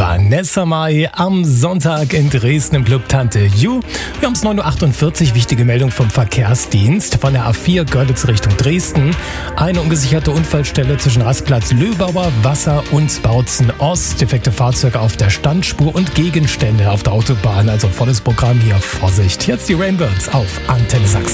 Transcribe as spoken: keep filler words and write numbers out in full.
Vanessa Mai am Sonntag in Dresden im Club Tante Ju. Wir haben es neun Uhr achtundvierzig, wichtige Meldung vom Verkehrsdienst von der A vier Görlitz Richtung Dresden. Eine ungesicherte Unfallstelle zwischen Rastplatz Löbauer, Wasser und Bautzen Ost. Defekte Fahrzeuge auf der Standspur und Gegenstände auf der Autobahn. Also volles Programm hier. Vorsicht. Jetzt die Rainbirds auf Antenne Sachsen.